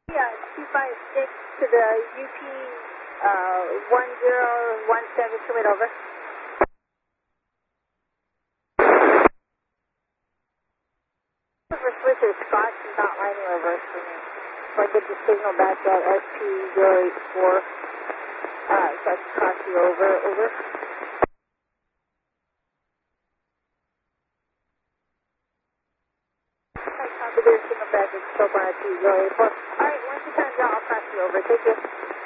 Yeah, 256 to the UP 1017, commit over. Reverse switcher, Scott is not lining reverse for me. So I get the signal back at SP084. So I can cross you over, over. I copy their signal back at Scope on SP084. Alright, once the time's out, I'll cross you over. Thank you.